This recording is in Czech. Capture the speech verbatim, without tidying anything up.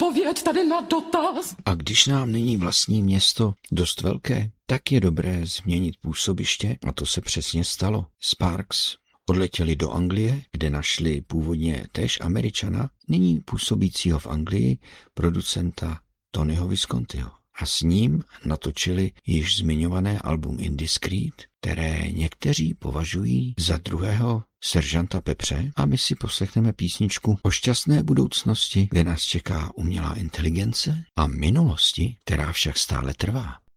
odpověď tady na dotaz. A když nám není vlastní město dost velké, tak je dobré změnit působiště a to se přesně stalo. Sparks odletěli do Anglie, kde našli původně též Američana, nyní působícího v Anglii, producenta Tonyho Viscontiho. A s ním natočili již zmiňované album Indiscreet, které někteří považují za druhého seržanta Pepře, a my si poslechneme písničku o šťastné budoucnosti, kde nás čeká umělá inteligence a minulosti, která však stále trvá.